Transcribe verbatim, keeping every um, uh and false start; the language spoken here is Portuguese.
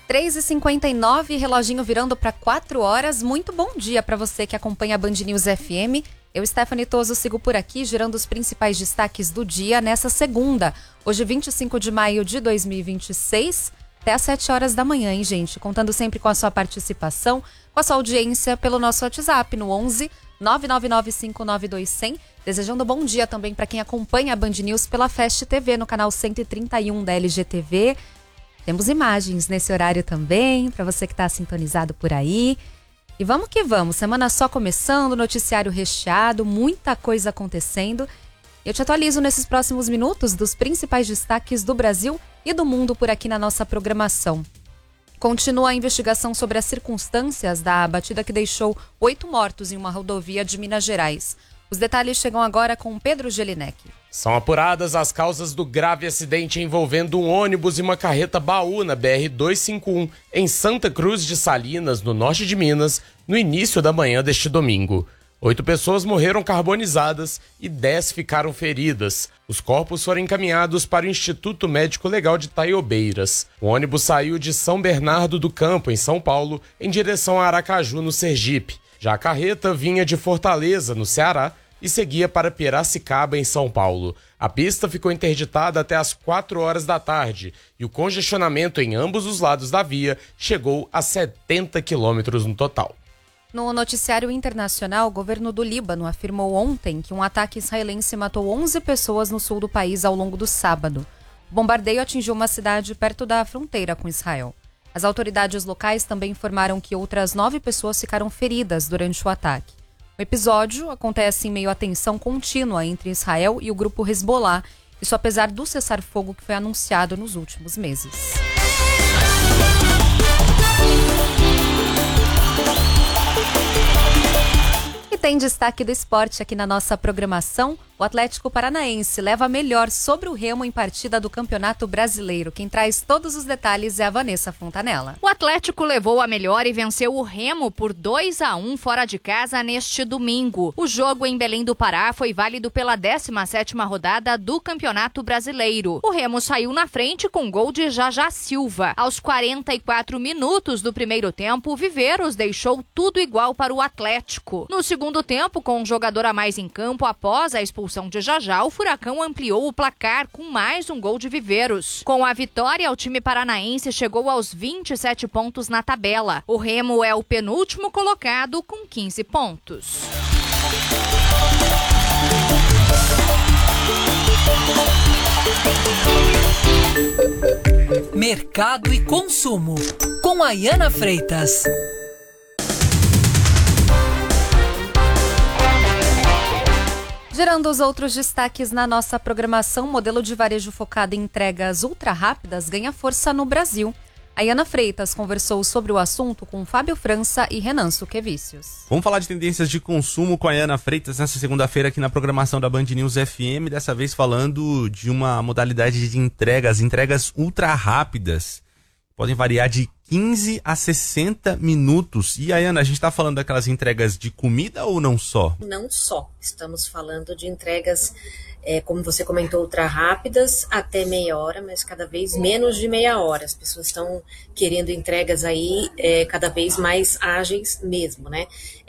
três e cinquenta e nove, reloginho virando para quatro horas. Muito bom dia para você que acompanha a Band News F M. Eu, Stephanie Toso, sigo por aqui, girando os principais destaques do dia nessa segunda. Hoje, vinte e cinco de maio de dois mil e vinte e seis, até às sete horas da manhã, hein, gente? Contando sempre com a sua participação, com a sua audiência pelo nosso WhatsApp no onze nove nove nove cinco nove dois zero zero. Desejando bom dia também para quem acompanha a Band News pela Fast T V no canal cento e trinta e um da L G T V. Temos imagens nesse horário também, para você que está sintonizado por aí. E vamos que vamos, semana só começando, noticiário recheado, muita coisa acontecendo. Eu te atualizo nesses próximos minutos dos principais destaques do Brasil e do mundo por aqui na nossa programação. Continua a investigação sobre as circunstâncias da batida que deixou oito mortos em uma rodovia de Minas Gerais. Os detalhes chegam agora com Pedro Gelinek. São apuradas as causas do grave acidente envolvendo um ônibus e uma carreta baú na B R duzentos e cinquenta e um, em Santa Cruz de Salinas, no norte de Minas, no início da manhã deste domingo. Oito pessoas morreram carbonizadas e dez ficaram feridas. Os corpos foram encaminhados para o Instituto Médico Legal de Taiobeiras. O ônibus saiu de São Bernardo do Campo, em São Paulo, em direção a Aracaju, no Sergipe. Já a carreta vinha de Fortaleza, no Ceará, e seguia para Piracicaba, em São Paulo. A pista ficou interditada até às quatro horas da tarde e o congestionamento em ambos os lados da via chegou a setenta quilômetros no total. No noticiário internacional, o governo do Líbano afirmou ontem que um ataque israelense matou onze pessoas no sul do país ao longo do sábado. O bombardeio atingiu uma cidade perto da fronteira com Israel. As autoridades locais também informaram que outras nove pessoas ficaram feridas durante o ataque. O episódio acontece em meio à tensão contínua entre Israel e o grupo Hezbollah, isso apesar do cessar-fogo que foi anunciado nos últimos meses. E tem destaque do esporte aqui na nossa programação. O Atlético Paranaense leva a melhor sobre o Remo em partida do Campeonato Brasileiro. Quem traz todos os detalhes é a Vanessa Fontanella. O Atlético levou a melhor e venceu o Remo por dois a um fora de casa neste domingo. O jogo em Belém do Pará foi válido pela décima sétima rodada do Campeonato Brasileiro. O Remo saiu na frente com gol de Jajá Silva. Aos quarenta e quatro minutos do primeiro tempo, o Viveiros deixou tudo igual para o Atlético. No segundo tempo, com um jogador a mais em campo após a expulsão de Jajá, o Furacão ampliou o placar com mais um gol de Viveiros. Com a vitória, o time paranaense chegou aos vinte e sete pontos na tabela. O Remo é o penúltimo colocado com quinze pontos. Mercado e consumo, com Ayana Freitas. Gerando os outros destaques na nossa programação, modelo de varejo focado em entregas ultra rápidas ganha força no Brasil. A Ayana Freitas conversou sobre o assunto com Fábio França e Renan Suquevicius. Vamos falar de tendências de consumo com a Ayana Freitas nessa segunda-feira aqui na programação da Band News F M, dessa vez falando de uma modalidade de entregas, entregas ultra rápidas. Podem variar de quinze a sessenta minutos. E, Ayana, a gente está falando daquelas entregas de comida ou não só? Não só. Estamos falando de entregas, é, como você comentou, ultra rápidas, até meia hora, mas cada vez menos de meia hora. As pessoas estão querendo entregas aí é, cada vez mais ágeis mesmo, né?